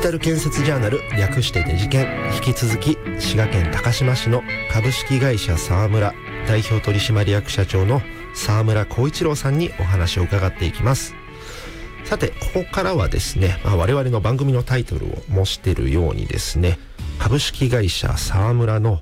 タル建設ジャーナル、略してデジケン。引き続き滋賀県高島市の株式会社沢村代表取締役社長の沢村光一郎さんにお話を伺っていきます。さて、ここからはですね、我々の番組のタイトルを模しているようにですね、株式会社沢村の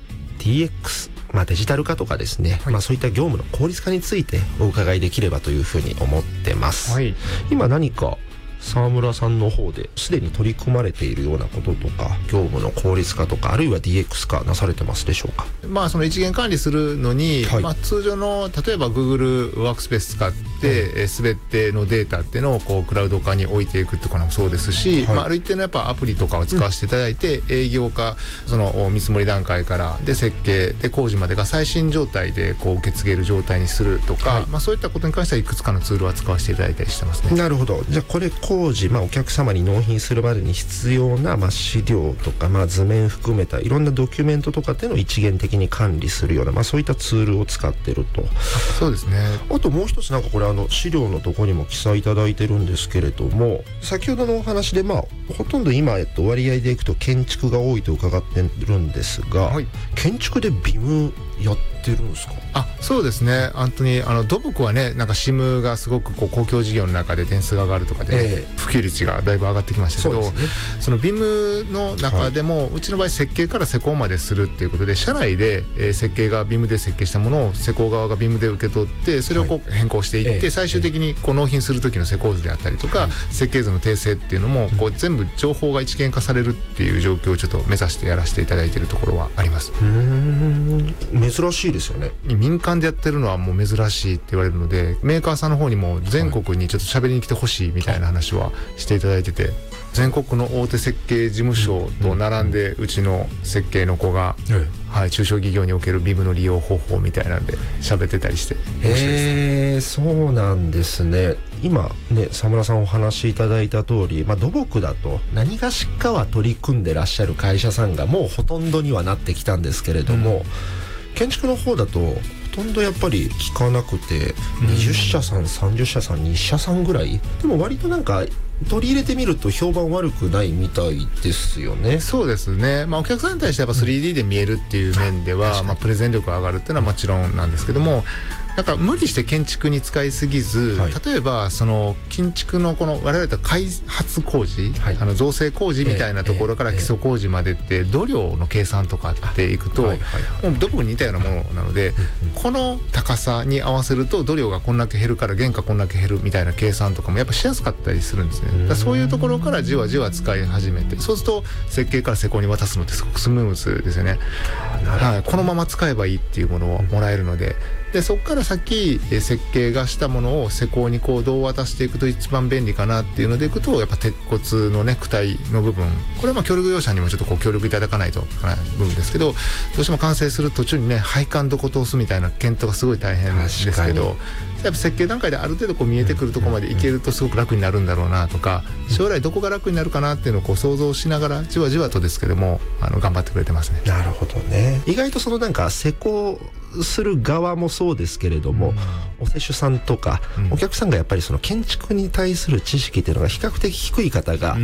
DX、デジタル化とかですね、そういった業務の効率化についてお伺いできればというふうに思ってます。今何か沢村さんの方ですでに取り組まれているようなこととか、業務の効率化とか、あるいは DX 化なされてますでしょうか？ その一元管理するのに、通常の例えば Google ワークスペース使って全てのデータっていうのをクラウド化に置いていくってこともそうですし、ある一定のやっぱアプリとかを使わせていただいて、営業化、その見積もり段階からで設計で工事までが最新状態で受け継げる状態にするとか、そういったことに関してはいくつかのツールは使わせていただいたりしてますね。 なるほど。じゃあこれ工事、お客様に納品するまでに必要な、資料とか、図面含めたいろんなドキュメントとかっていうのを一元的に管理するような、そういったツールを使ってると。 そうですね。 あともう一つ、これ資料のところにも記載いただいてるんですけれども、先ほどのお話でほとんど今、割合でいくと建築が多いと伺ってるんですが、建築でビムやってるんですか？ そうですね。本当に土木はね、SIM がすごく公共事業の中で点数が上がるとかで、普及率がだいぶ上がってきましたけど、その BIM の中でも、うちの場合設計から施工までするっていうことで、社内で、設計が BIM で設計したものを施工側が BIM で受け取って、それを変更していって、最終的に納品する時の施工図であったりとか、設計図の訂正っていうのも全部情報が一元化されるっていう状況をちょっと目指してやらせていただいているところはあります。 珍しいですよね。 民間でやってるのはもう珍しいって言われるので、メーカーさんの方にも全国にちょっと喋りに来てほしいみたいな話はしていただいてて、全国の大手設計事務所と並んで、うちの設計の子が、中小企業における BIM の利用方法みたいなんで喋ってたりして。 そうなんですね。今ね、沢村さんお話しいただいた通り、土木だと何がしかは取り組んでらっしゃる会社さんがもうほとんどにはなってきたんですけれども、建築の方だとほとんどやっぱり聞かなくて、20社さん30社さん2社さんぐらいでも、割と取り入れてみると評判悪くないみたいですよね。 そうですね。お客さんに対してやっぱ 3D で見えるっていう面では、プレゼン力が上がるっていうのはもちろんなんですけども、無理して建築に使いすぎず、例えばその建築の我々と開発工事、造成工事みたいなところから基礎工事までって土量の計算とかっていくと、もう土木に似たようなものなので、この高さに合わせると土量がこんだけ減るから原価こんだけ減るみたいな計算とかもやっぱしやすかったりするんですね。そういうところからじわじわ使い始めて、そうすると設計から施工に渡すのってすごくスムーズですよね。このまま使えばいいっていうものをもらえるので、そこから先設計がしたものを施工にどう渡していくと一番便利かなっていうのでいくと、やっぱ鉄骨のね、躯体の部分、これは協力業者にもちょっと協力いただかないといけない部分ですけど、どうしても完成する途中にね、配管どこ通すみたいな検討がすごい大変ですけど、やっぱ設計段階である程度見えてくるところまでいけるとすごく楽になるんだろうなとか、将来どこが楽になるかなっていうのを想像しながらじわじわとですけども頑張ってくれてますね。 なるほどね。意外と施工する側もそうですけれども、お施主さんとか、お客さんがやっぱりその建築に対する知識っていうのが比較的低い方が